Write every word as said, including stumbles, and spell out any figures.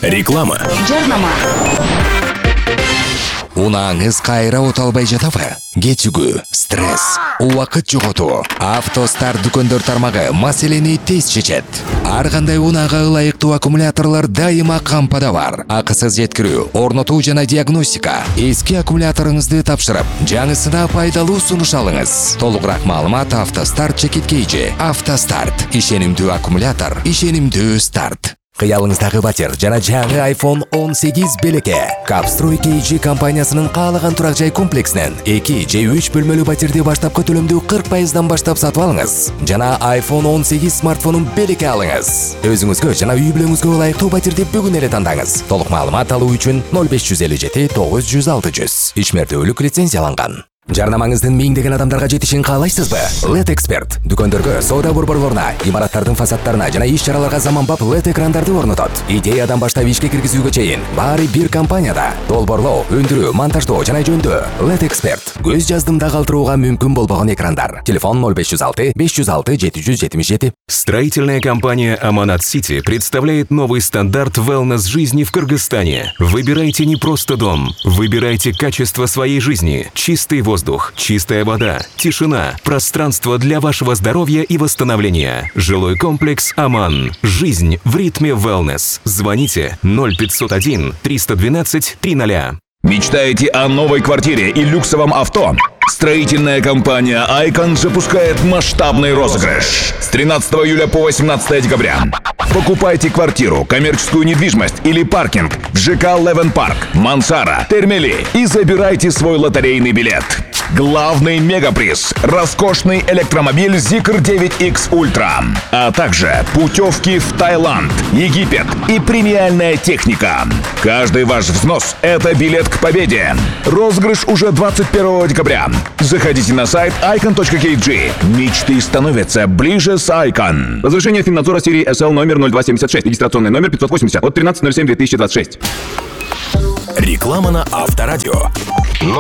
Реклама. Жарнама. Унаңыз кайра оталбай жатабы? Кетүгү, стресс, убакыт жоготуу. Автостар дүкөндөр тармагы маселени тез чечет. Ар кандай унага ылайыктуу аккумуляторлор дайыма кампада бар. Акысыз жеткирүү, орнотуу жана диагностика. Эски аккумуляторуңузду тапшырып, жаңысына пайдалуу сунуш алыңыз. Толугураак маалымат Автостарт чекит кейжи. Автостарт. Ишенимдүү аккумулятор, ишенимдүү старт. Кыялыңыздагы батир жана жаңы айфон он сегиз белекке. Капстрой кейжи компаниясынын каалаган турак жай комплексинен эки же үч бөлмөлүү батирди баштапкы төлөмдүү кырк пайыздан баштап сатып алыңыз. Жана айфон он сегиз смартфонун белекке алыңыз. Өзүңүзгө жана үй бүлөңүзгө ылайыктуу батирди бүгүн эле тандаңыз. Толук маалымат алуу үчүн ноль беш жүз элүү жети тогуз жүз алты жүз. Ишмердүүлүк лицензияланган. Жарнамаңыздын миңдеген адамдарга жетишин каалайсызбы? Лед Эксперт дүкөндөргө, соода борборлоруна, имараттардын фасадтарына жана иш-чараларга заманбап лед экрандарды орнотот. Идеядан баштап ишке киргизүүгө чейин баары бир компанияда. Долборлоо, өндүрүү, монтаждоо жана жөндөө. Лед Эксперт. Көз жаздымда калтырууга мүмкүн болбогон экрандар. Телефон ноль беш жүз алты беш жүз алты жети жүз жетимиш жети. Строительная компания Аманат Сити представляет новый стандарт wellness жизни в Кыргызстане. Выбирайте не просто дом, выбирайте качество своей жизни. Чистый воздух, чистая вода, тишина, пространство для вашего здоровья и восстановления. Жилой комплекс Аман. Жизнь в ритме wellness. Звоните ноль пятьсот один триста двенадцать триста. Мечтаете о новой квартире и люксовом авто? Строительная компания Айкон запускает масштабный розыгрыш с тринадцатого июля по восемнадцатое декабря. Покупайте квартиру, коммерческую недвижимость или паркинг в ЖК Левен Парк, Мансара, Термели и забирайте свой лотерейный билет. Главный мегаприз – роскошный электромобиль Zikr девять икс Ultra, а также путевки в Таиланд, Египет и премиальная техника. Каждый ваш взнос – это билет к победе. Розыгрыш уже двадцать первого декабря. Заходите на сайт айкон точка кей джи. Мечты становятся ближе с Айкон. Разрешение Финнадзора серии эс эл номер ноль два семьдесят шесть, регистрационный номер пятьсот восемьдесят от тринадцатого ноль седьмого две тысячи двадцать шесть. Реклама на Авторадио.